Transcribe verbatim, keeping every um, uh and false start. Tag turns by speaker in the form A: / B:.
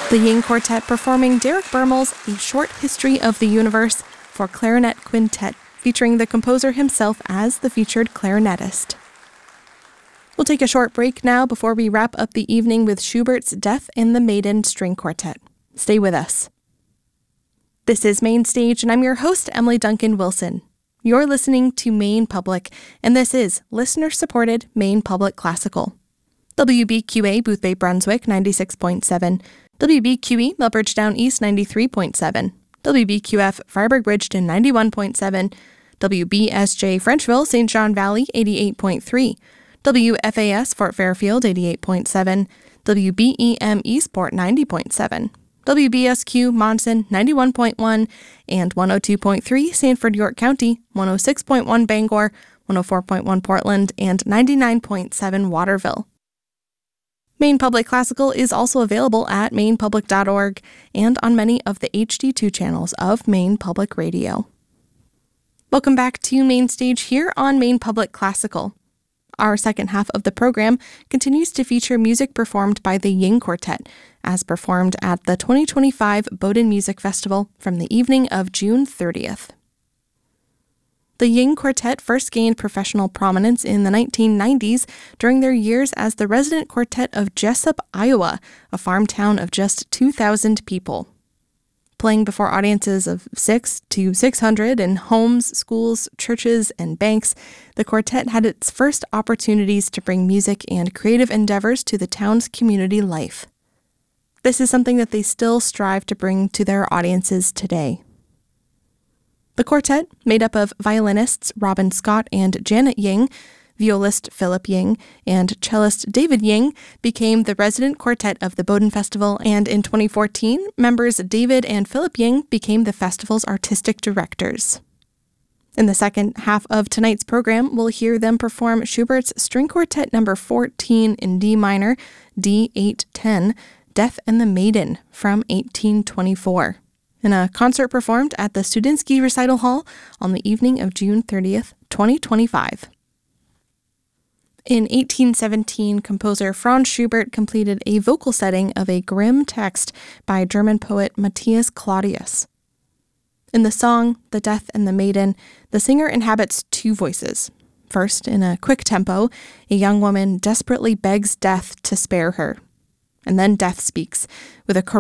A: The Ying Quartet performing Derek Bermel's A Short History of the Universe for Clarinet Quintet, featuring the composer himself as the featured clarinetist. We'll take a short break now before we wrap up the evening with Schubert's Death and the Maiden String Quartet. Stay with us. This is Main Stage, and I'm your host, Emily Duncan Wilson. You're listening to Maine Public, and this is listener-supported Maine Public Classical. W B Q A Boothbay Brunswick ninety-six point seven, W B Q E Melbridgetown East ninety-three point seven, W B Q F Fireburg Bridgeton ninety-one point seven, W B S J Frenchville Saint John Valley eighty-eight point three, W F A S Fort Fairfield eighty-eight point seven, W B E M Eastport ninety point seven, W B S Q Monson ninety-one point one, and one oh two point three Sanford York County, one oh six point one Bangor, one oh four point one Portland, and ninety-nine point seven Waterville. Maine Public Classical is also available at maine public dot org and on many of the H D two channels of Maine Public Radio. Welcome back to Main Stage here on Maine Public Classical. Our second half of the program continues to feature music performed by the Ying Quartet, as performed at the twenty twenty-five Bowdoin Music Festival from the evening of June thirtieth. The Ying Quartet first gained professional prominence in the nineteen nineties during their years as the resident quartet of Jessup, Iowa, a farm town of just two thousand people. Playing before audiences of six to six hundred in homes, schools, churches, and banks, the quartet had its first opportunities to bring music and creative endeavors to the town's community life. This is something that they still strive to bring to their audiences today. The quartet, made up of violinists Robin Scott and Janet Ying, violist Philip Ying, and cellist David Ying, became the resident quartet of the Bowdoin Festival, and in twenty fourteen, members David and Philip Ying became the festival's artistic directors. In the second half of tonight's program, we'll hear them perform Schubert's String Quartet number fourteen in D minor, D eight ten, Death and the Maiden from eighteen twenty-four. In a concert performed at the Studinsky Recital Hall on the evening of June thirtieth, twenty twenty-five. In eighteen seventeen, composer Franz Schubert completed a vocal setting of a Grimm text by German poet Matthias Claudius. In the song, The Death and the Maiden, the singer inhabits two voices. First, in a quick tempo, a young woman desperately begs Death to spare her. And then Death speaks, with a